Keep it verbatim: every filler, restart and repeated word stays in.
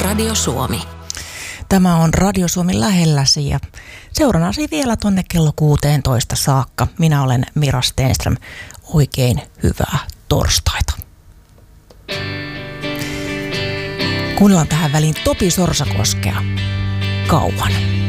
Radio Suomi. Tämä on Radio Suomi lähelläsi ja seurannasi vielä tonne kello kuusitoista saakka. Minä olen Mira Stenström. Oikein hyvää torstaita. Kuunnellaan tähän väliin Topi Sorsakoskea. Kauan.